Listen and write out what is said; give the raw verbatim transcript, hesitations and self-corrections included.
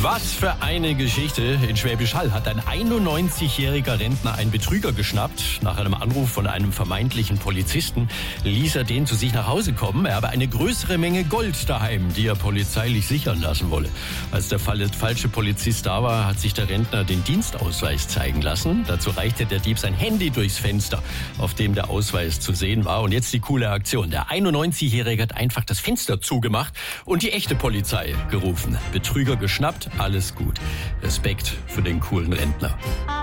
Was für eine Geschichte. In Schwäbisch Hall hat ein einundneunzigjähriger Rentner einen Betrüger geschnappt. Nach einem Anruf von einem vermeintlichen Polizisten ließ er den zu sich nach Hause kommen. Er habe eine größere Menge Gold daheim, die er polizeilich sichern lassen wolle. Als der falsche Polizist da war, hat sich der Rentner den Dienstausweis zeigen lassen. Dazu reichte der Dieb sein Handy durchs Fenster, auf dem der Ausweis zu sehen war. Und jetzt die coole Aktion. Der einundneunzigjährige hat einfach das Fenster zugemacht und die echte Polizei gerufen. Betrüger geschnappt, alles gut. Respekt für den coolen Rentner.